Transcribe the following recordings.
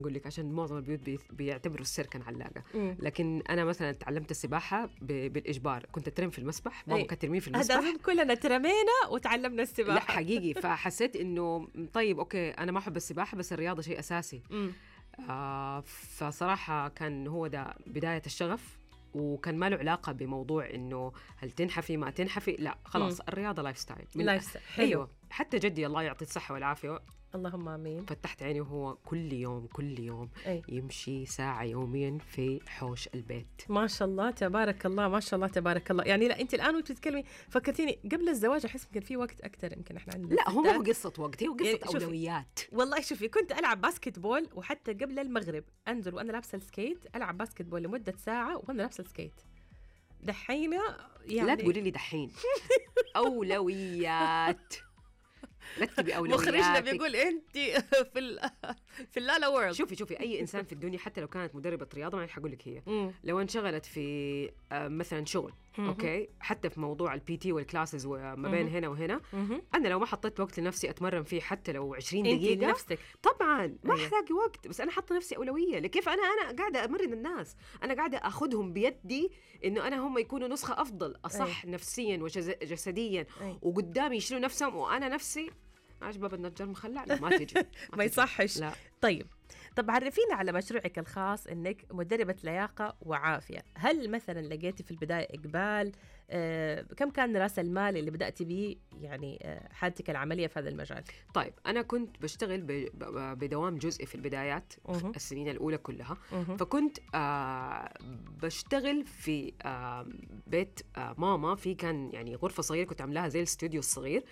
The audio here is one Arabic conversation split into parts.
أقول لك عشان معظم البيوت بيعتبروا السيركن علاقة. لكن أنا مثلا تعلمت السباحة بالإجبار. كنت أترم في المسبح، ماما كانت ترميني في المسبح. هذا كلنا ترمينا وتعلمنا السباحة. لا حقيقي. فحسيت إنه طيب أوكي أنا ما أحب السباحة بس الرياضة شيء أساسي. فصراحة كان هو ده بداية الشغف، وكان ما له علاقة بموضوع إنه هل تنحفي ما تنحفي، لا خلاص الرياضة لايف ستايل. حلو. أيوة. حتى جدي الله يعطيه الصحة والعافية، اللهم آمين، فتحت عيني وهو كل يوم يمشي ساعة يوميا في حوش البيت. ما شاء الله تبارك الله، ما شاء الله تبارك الله. يعني لا أنت الآن وأنت بتتكلمي فكرتيني قبل الزواج، أحس يمكن في وقت أكتر، يمكن إحنا عندنا لا هو ما هو قصة وقت، هو قصة يعني أولويات. والله شوفي كنت ألعب باسكت بول، وحتى قبل المغرب أنزل وأنا لابسة السكيت ألعب باسكت بول لمدة ساعة وأنا لابسة السكيت. دحينا يعني لا تقولي لي دحين. أولويات. رتبي أولوياتك. مخرجنا بيقول أنت في اللالا وورلد. شوفي أي إنسان في الدنيا حتى لو كانت مدربة رياضة، ما حقول لك هي لو انشغلت في مثلا شغل أوكي، حتى في موضوع الPT والكلاسز وما بين هنا وهنا، أنا لو ما حطيت وقت لنفسي أتمرن فيه حتى لو 20 دقيقة نفسك طبعا ما حلاقي وقت. بس أنا حاطة نفسي أولوية. لكيف أنا قاعدة أمرن الناس، أنا قاعدة أخذهم بيدي إنه أنا هم يكونوا نسخة أفضل أصح نفسيا وجسديا، وقدامي يشيلوا نفسهم، وأنا نفسي عجبة النجار مخلع. لا ما تجي ما يصحش. لا. طب عرفينا على مشروعك الخاص، إنك مدربة لياقة وعافية. هل مثلا لقيتي في البداية إقبال؟ كم كان رأس المال اللي بدأتي به يعني حالتك العملية في هذا المجال؟ طيب أنا كنت بشتغل بدوام جزئي في البدايات السنين الأولى كلها. فكنت بشتغل في بيت ماما، في كان يعني غرفة صغيرة كنت عاملاها زي الاستوديو الصغير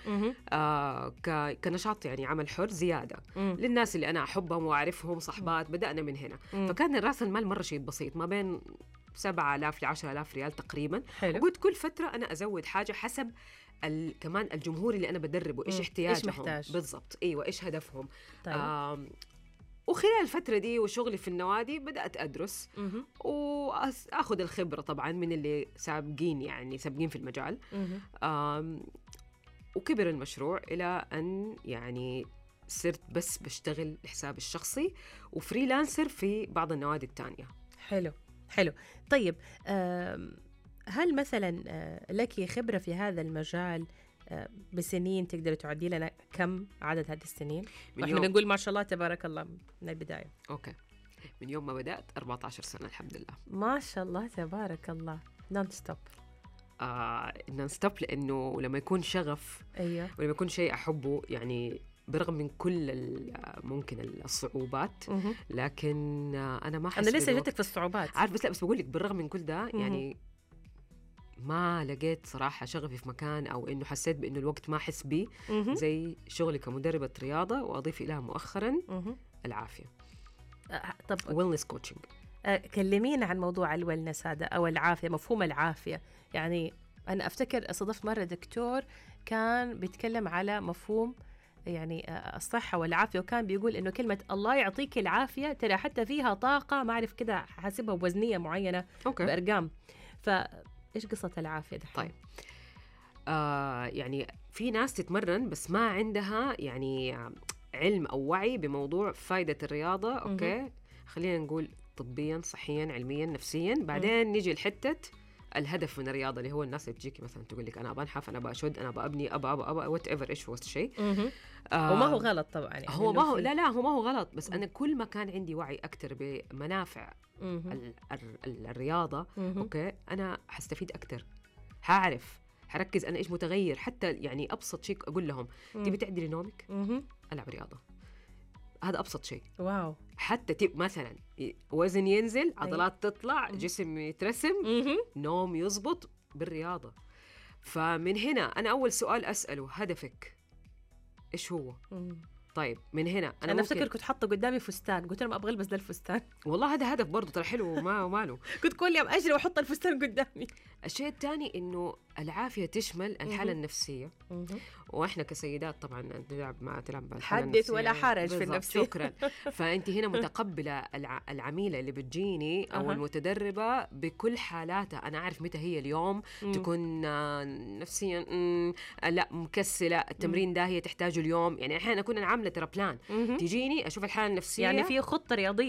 كنشاط يعني عمل حر زيادة للناس اللي أنا أحبهم وأعرفهم صحبات. بدأنا من هنا. فكان الرأس المال مرة شيء بسيط، ما بين 7,000 ل 10,000 ريال تقريبا. وقلت كل فترة أنا أزود حاجة حسب كمان الجمهور اللي أنا بدربه إيش احتياجهم بالضبط. أيوة إيش هدفهم. طيب. وخلال الفترة دي وشغلي في النوادي بدأت أدرس وأخذ الخبرة طبعا من اللي سابقين في المجال. وكبر المشروع إلى أن يعني صرت بس بشتغل لحساب الشخصي وفريلانسر في بعض النوادي التانية. حلو. طيب هل مثلا لك خبرة في هذا المجال بسنين؟ تقدر تعدي لنا كم عدد هذه السنين؟ احنا نقول ما شاء الله تبارك الله من البداية. أوكي، من يوم ما بدأت 14 سنة الحمد لله. ما شاء الله تبارك الله. نون ستوب. نون ستوب، لأنه لما يكون شغف ولما يكون شيء أحبه، يعني برغم من كل ممكن الصعوبات، لكن أنا ما حسيت. أنا لسه جيتك في الصعوبات عارف، بس بقول لك بالرغم من كل ده يعني ما لقيت صراحة شغفي في مكان، أو إنه حسيت بإنه الوقت ما أحس بيه زي شغلي كمدربة رياضة، وأضيف إليها مؤخرا العافية. طب wellness coaching. كلمينا عن موضوع الويلنس هذا أو العافية، مفهوم العافية. يعني أنا أفتكر صدفت مرة دكتور كان بيتكلم على مفهوم يعني الصحة والعافية، وكان بيقول إنه كلمة الله يعطيك العافية ترى حتى فيها طاقة، ما أعرف كده حاسبها بوزنية معينة بأرقام. فإيش قصة العافية ده؟ طيب يعني في ناس تتمرن بس ما عندها يعني علم أو وعي بموضوع فائدة الرياضة. أوكي، خلينا نقول طبيا صحيا علميا نفسيا. بعدين نيجي لحتة الهدف من الرياضة، اللي هو الناس اللي بتجيكي مثلا تقول لك أنا بنحف، أنا بشد، أنا بأبني، أبا وات إيش هو الشيء. وما هو غلط طبعا يعني. هو ما هو لا هو ما هو غلط، بس أنا كل ما كان عندي وعي أكتر بمنافع الرياضة أوكي، أنا حستفيد أكتر، حركز أنا إيش متغير. حتى يعني أبسط شيء أقول لهم تبي تعدلي نومك، ألعب رياضة. هذا أبسط شيء. واو. حتى مثلا وزن ينزل، عضلات تطلع، جسم يترسم، نوم يزبط بالرياضة. فمن هنا أنا أول سؤال أسأله هدفك إيش هو؟ طيب من هنا أنا أفتكر كنت حاطة قدامي فستان، قلت أنا ما أبغى ألبس ده الفستان. والله هذا هدف برضو ترى حلو وماله. كنت كل يوم أجري وأحط الفستان قدامي. الشيء الثاني إنه العافية تشمل الحالة النفسية واحنا كسيدات طبعا تلعب بالحالة حدث ولا حرج في النفسية. شكرا. فانت هنا متقبله العميله اللي بتجيني او المتدربه بكل حالاتها. انا عارف متى هي اليوم تكون نفسيا لا مكسله، التمرين ده هي تحتاجه اليوم. يعني احيانا اكون انا عامله ترى بلان، تجيني اشوف الحاله النفسيه، يعني في خطه رياضيه